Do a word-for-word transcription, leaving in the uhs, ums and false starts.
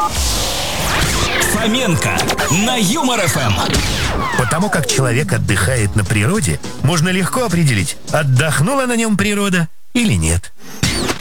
Фоменко на Юмор эф эм. Потому как человек отдыхает на природе, можно легко определить, отдохнула на нем природа или нет.